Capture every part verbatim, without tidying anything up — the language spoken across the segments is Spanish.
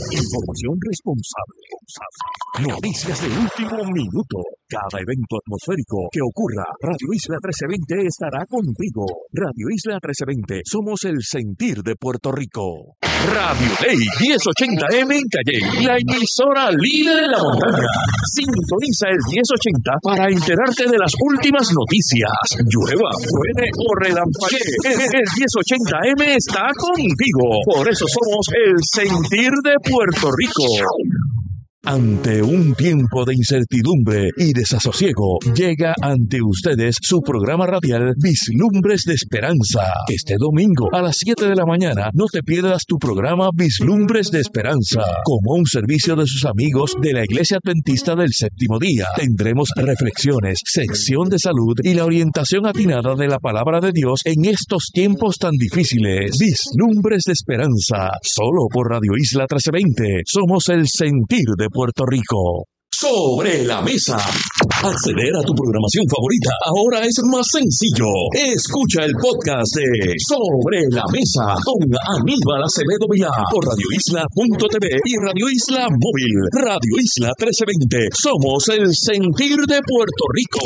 Información responsable. Noticias de último minuto. Cada evento atmosférico que ocurra, Radio Isla trece veinte estará contigo. Radio Isla trece veinte, somos el sentir de Puerto Rico. Radio Day diez ochenta eme en Calle, la emisora líder en la montaña. Sintoniza el diez ochenta para enterarte de las últimas noticias. Llueva, truene o relampaguee, el diez ochenta eme está contigo. Por eso somos el sentir de Puerto Rico. Ante un tiempo de incertidumbre y desasosiego, llega ante ustedes su programa radial Vislumbres de Esperanza. Este domingo a las siete de la mañana no te pierdas tu programa Vislumbres de Esperanza. Como un servicio de sus amigos de la Iglesia Adventista del Séptimo Día, tendremos reflexiones, sección de salud y la orientación atinada de la Palabra de Dios en estos tiempos tan difíciles. Vislumbres de Esperanza, solo por Radio Isla trece veinte. Somos el sentir de Puerto Rico. Sobre la mesa. Acceder a tu programación favorita ahora es más sencillo. Escucha el podcast de Sobre la Mesa con Aníbal Acevedo Vilá por radio isla punto t v y Radio Isla Móvil. Radio Isla trece veinte. Somos el sentir de Puerto Rico.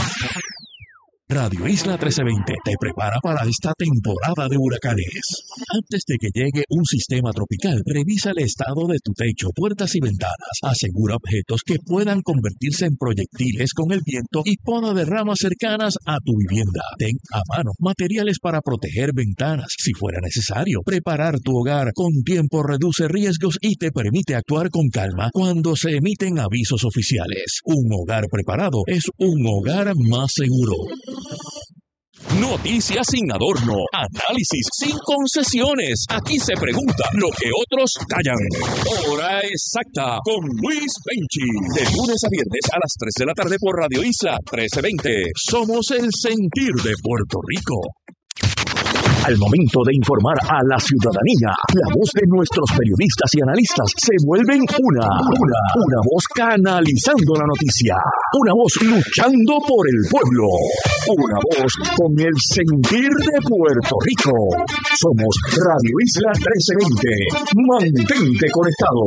Radio Isla trece veinte te prepara para esta temporada de huracanes. Antes de que llegue un sistema tropical, revisa el estado de tu techo, puertas y ventanas. Asegura objetos que puedan convertirse en proyectiles con el viento y poda de ramas cercanas a tu vivienda. Ten a mano materiales para proteger ventanas. Si fuera necesario, preparar tu hogar con tiempo reduce riesgos y te permite actuar con calma cuando se emiten avisos oficiales. Un hogar preparado es un hogar más seguro. Noticias sin adorno, análisis sin concesiones. Aquí se pregunta lo que otros callan. Hora exacta con Luis Benchi. De lunes a viernes a las tres de la tarde por Radio Isla trece veinte. Somos el sentir de Puerto Rico. Al momento de informar a la ciudadanía, la voz de nuestros periodistas y analistas se vuelven una, una, una voz canalizando la noticia, una voz luchando por el pueblo, una voz con el sentir de Puerto Rico. Somos Radio Isla trece veinte. Mantente conectado.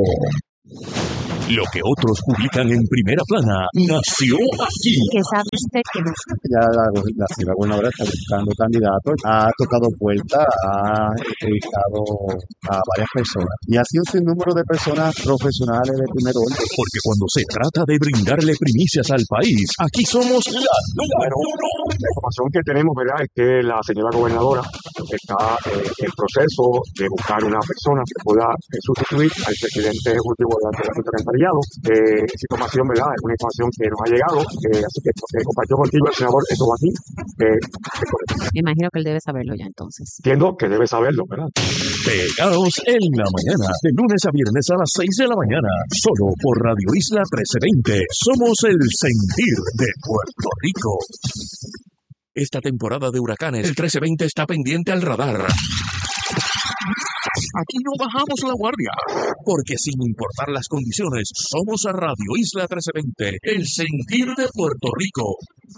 Lo que otros publican en primera plana nació aquí. ¿Qué sabe usted que no? Ya la, la señora gobernadora está buscando candidatos, ha tocado puertas, ha entrevistado a varias personas y ha sido un sinnúmero de personas profesionales de primer orden. Porque cuando se trata de brindarle primicias al país, aquí somos la número uno. La información que tenemos, ¿verdad?, es que la señora gobernadora está eh, en proceso de buscar una persona que pueda eh, sustituir al presidente ejecutivo de la Junta de Empresariado. Eh, esa información, ¿verdad?, es una información que nos ha llegado, eh, así que eh, compartió contigo el senador esto aquí. Eh, Me imagino que él debe saberlo ya entonces. Entiendo que debe saberlo, ¿verdad? Pegados en la mañana, de lunes a viernes a las seis de la mañana, solo por Radio Isla trece veinte. Somos el sentir de Puerto Rico. Esta temporada de huracanes, el trece veinte está pendiente al radar. Aquí no bajamos la guardia, porque sin importar las condiciones, somos a Radio Isla trece veinte, el sentir de Puerto Rico.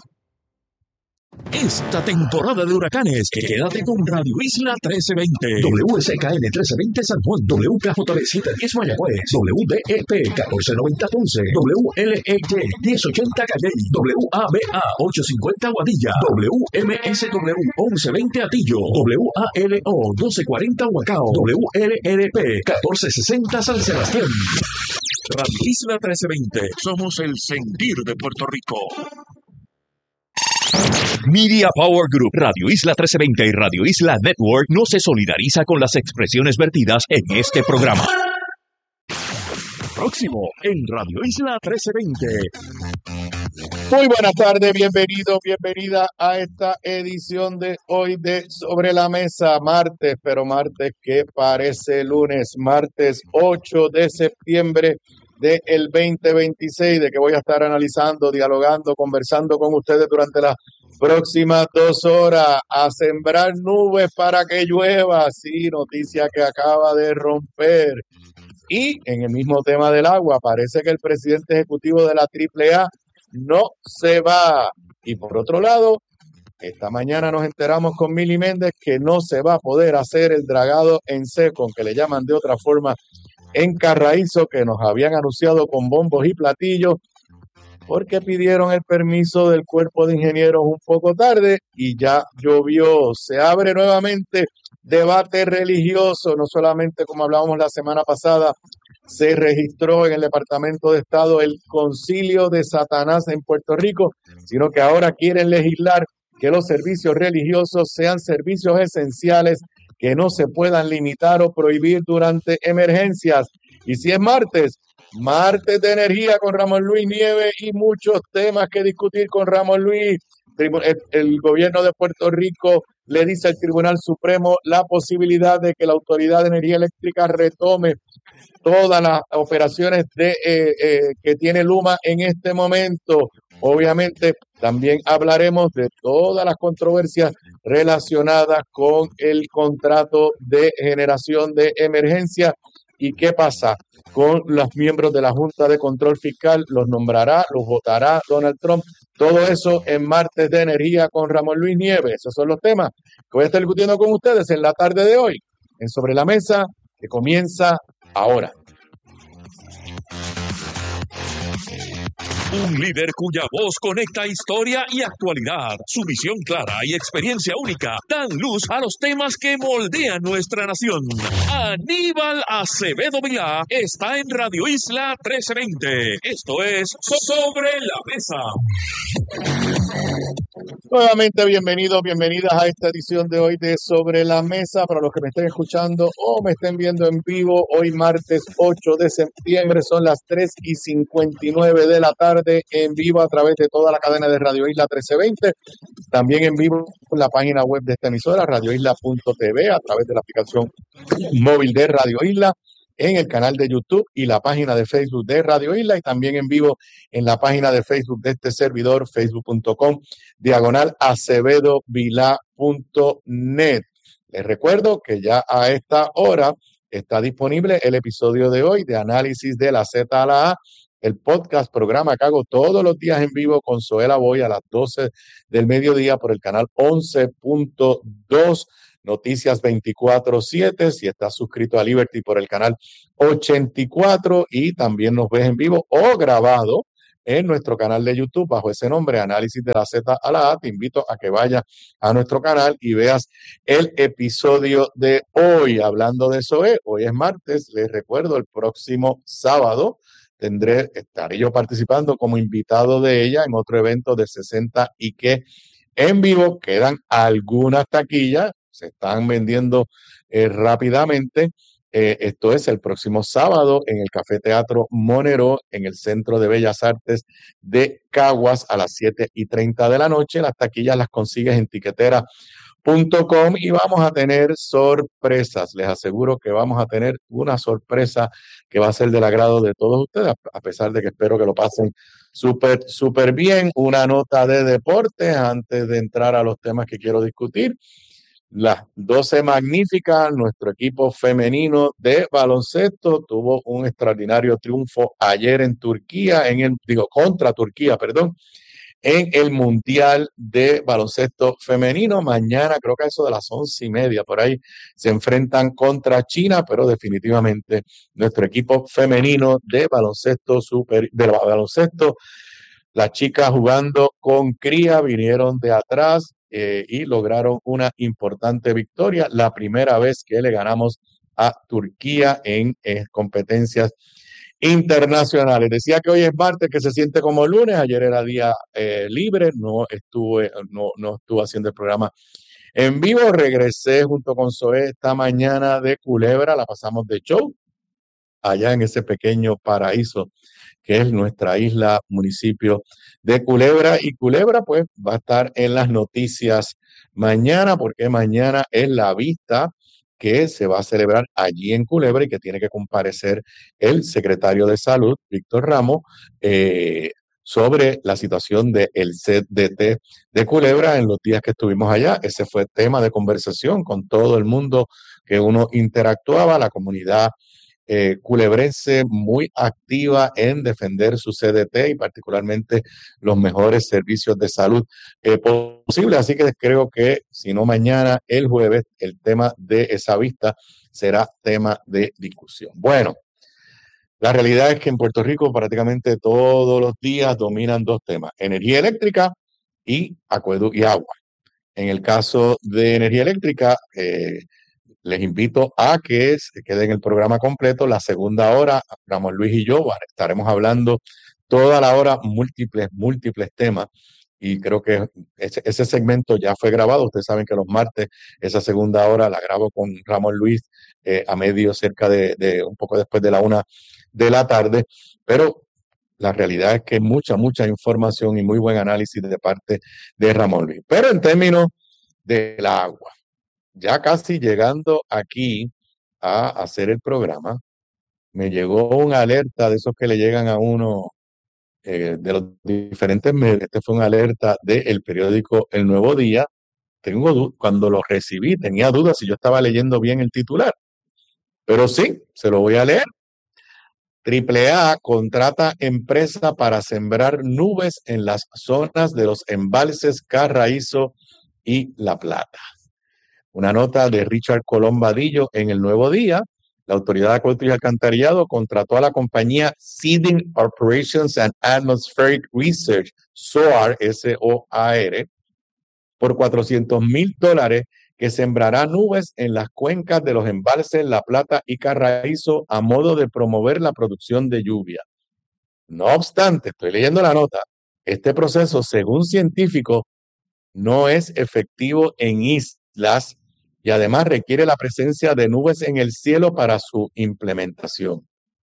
Esta temporada de huracanes, quédate con Radio Isla trece veinte, W S K N trece veinte San Juan, W K J B setecientos diez Mayagüez, W D E P catorce noventa Ponce, W L E Y diez ochenta Calley, W A B A ochocientos cincuenta Guadilla, W M S W once veinte Atillo, W A L O doce cuarenta Huacao, W L R P catorce sesenta San Sebastián. Radio Isla trece veinte, somos el sentir de Puerto Rico. Media Power Group, Radio Isla trece veinte y Radio Isla Network no se solidariza con las expresiones vertidas en este programa. Próximo en Radio Isla trece veinte. Muy buenas tardes, bienvenido, bienvenida a esta edición de hoy de Sobre la Mesa, martes, pero martes que parece lunes, martes ocho de septiembre del veinte veintiséis, de que voy a estar analizando, dialogando, conversando con ustedes durante las próximas dos horas, a sembrar nubes para que llueva, sí, noticia que acaba de romper. Y en el mismo tema del agua, parece que el presidente ejecutivo de la triple A no se va. Y por otro lado, esta mañana nos enteramos con Mili Méndez que no se va a poder hacer el dragado en seco, aunque le llaman de otra forma, en Carraízo que nos habían anunciado con bombos y platillos porque pidieron el permiso del cuerpo de ingenieros un poco tarde y ya llovió. Se abre nuevamente debate religioso, no solamente como hablábamos la semana pasada, se registró en el Departamento de Estado el Concilio de Satanás en Puerto Rico, sino que ahora quieren legislar que los servicios religiosos sean servicios esenciales que no se puedan limitar o prohibir durante emergencias. Y si es martes, martes de energía con Ramón Luis Nieves y muchos temas que discutir con Ramón Luis. El, el gobierno de Puerto Rico le dice al Tribunal Supremo la posibilidad de que la Autoridad de Energía Eléctrica retome todas las operaciones de, eh, eh, que tiene Luma en este momento. Obviamente también hablaremos de todas las controversias relacionadas con el contrato de generación de emergencia y qué pasa con los miembros de la Junta de Control Fiscal, los nombrará, los votará Donald Trump. Todo eso en Martes de Energía con Ramón Luis Nieves. Esos son los temas que voy a estar discutiendo con ustedes en la tarde de hoy, en Sobre la Mesa, que comienza ahora. Un líder cuya voz conecta historia y actualidad. Su visión clara y experiencia única dan luz a los temas que moldean nuestra nación. Aníbal Acevedo Vilá está en Radio Isla trece veinte. Esto es Sobre la Mesa. Nuevamente bienvenidos, bienvenidas a esta edición de hoy de Sobre la Mesa. Para los que me estén escuchando o me estén viendo en vivo, hoy martes ocho de septiembre, son las tres y cincuenta y nueve de la tarde, en vivo a través de toda la cadena de Radio Isla trece veinte. También en vivo en la página web de esta emisora, radio isla punto t v, a través de la aplicación móvil de Radio Isla, en el canal de YouTube y la página de Facebook de Radio Isla, y también en vivo en la página de Facebook de este servidor, facebook punto com, diagonal acevedo vilá punto net. Les recuerdo que ya a esta hora está disponible el episodio de hoy de Análisis de la Z a la A, el podcast, programa que hago todos los días en vivo con Zoela Boy a las doce del mediodía por el canal once punto dos. Noticias veinticuatro siete, si estás suscrito a Liberty por el canal ochenta y cuatro, y también nos ves en vivo o grabado en nuestro canal de YouTube bajo ese nombre, Análisis de la Z a la A. Te invito a que vayas a nuestro canal y veas el episodio de hoy. Hablando de eso, eh, hoy es martes, les recuerdo, el próximo sábado tendré, estaré yo participando como invitado de ella en otro evento de sesenta y que en vivo. Quedan algunas taquillas, se están vendiendo eh, rápidamente. Eh, esto es el próximo sábado en el Café Teatro Monero, en el Centro de Bellas Artes de Caguas, a las siete y treinta de la noche. Las taquillas las consigues en tiquetera punto com y vamos a tener sorpresas. Les aseguro que vamos a tener una sorpresa que va a ser del agrado de todos ustedes, a pesar de que espero que lo pasen súper, súper bien. Una nota de deportes antes de entrar a los temas que quiero discutir. Las doce Magníficas, nuestro equipo femenino de baloncesto, tuvo un extraordinario triunfo ayer en Turquía, en el, digo, contra Turquía, perdón, en el Mundial de Baloncesto Femenino. Mañana, creo que a eso de las once y media, por ahí, se enfrentan contra China, pero definitivamente nuestro equipo femenino de baloncesto, super, de baloncesto, las chicas jugando con cría, vinieron de atrás eh, y lograron una importante victoria, la primera vez que le ganamos a Turquía en, en competencias internacionales. Decía que hoy es martes, que se siente como lunes. Ayer era día eh, libre, no estuve, no, no estuve haciendo el programa en vivo. Regresé junto con Zoé esta mañana de Culebra, la pasamos de show allá en ese pequeño paraíso que es nuestra isla, municipio de Culebra. Y Culebra pues va a estar en las noticias mañana, porque mañana es la vista que se va a celebrar allí en Culebra y que tiene que comparecer el secretario de Salud, Víctor Ramos, eh, sobre la situación del C D T de Culebra en los días que estuvimos allá. Ese fue tema de conversación con todo el mundo que uno interactuaba, la comunidad eh, culebrense muy activa en defender su C D T y particularmente los mejores servicios de salud eh, posibles. Así que creo que si no mañana, el jueves, el tema de esa vista será tema de discusión. Bueno, La realidad es que en Puerto Rico prácticamente todos los días dominan dos temas, energía eléctrica y acueducto y agua. En el caso de energía eléctrica, eh, les invito a que se queden en el programa completo. La segunda hora, Ramón Luis y yo estaremos hablando toda la hora múltiples, múltiples temas. Y creo que ese, ese segmento ya fue grabado. Ustedes saben que los martes, esa segunda hora la grabo con Ramón Luis eh, a medio, cerca de, de un poco después de la una de la tarde. Pero la realidad es que mucha, mucha información y muy buen análisis de parte de Ramón Luis. Pero en términos del agua, ya casi llegando aquí a hacer el programa, me llegó una alerta de esos que le llegan a uno eh, de los diferentes medios. Este fue una alerta del periódico El Nuevo Día. Tengo du- cuando lo recibí tenía dudas si yo estaba leyendo bien el titular, pero sí, se lo voy a leer. Triple A contrata empresa para sembrar nubes en las zonas de los embalses Carraízo y La Plata. Una nota de Richard Colón Vadillo en El Nuevo Día. La Autoridad de Acueductos y Alcantarillado contrató a la compañía Seeding Operations and Atmospheric Research, SOAR, S O A R, por cuatrocientos mil dólares, que sembrará nubes en las cuencas de los embalses La Plata y Carraízo a modo de promover la producción de lluvia. No obstante, estoy leyendo la nota, este proceso, según científicos, no es efectivo en islas y además requiere la presencia de nubes en el cielo para su implementación.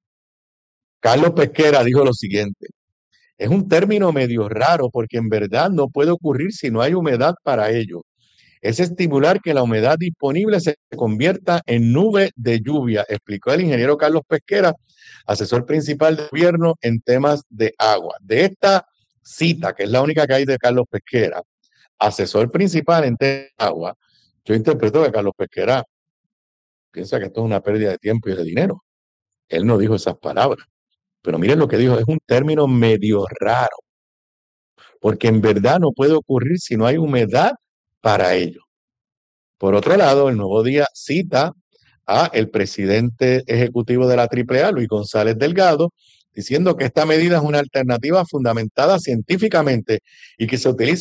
Carlos Pesquera dijo lo siguiente: es un término medio raro porque en verdad no puede ocurrir si no hay humedad para ello. Es estimular que la humedad disponible se convierta en nube de lluvia, explicó el ingeniero Carlos Pesquera, asesor principal del gobierno en temas de agua. De esta cita, que es la única que hay de Carlos Pesquera, asesor principal en temas de agua, yo interpreto que Carlos Pesquera piensa que esto es una pérdida de tiempo y de dinero. Él no dijo esas palabras, pero miren lo que dijo, es un término medio raro, porque en verdad no puede ocurrir si no hay humedad para ello. Por otro lado, El Nuevo Día cita a el presidente ejecutivo de la Triple A, Luis González Delgado, diciendo que esta medida es una alternativa fundamentada científicamente y que se utiliza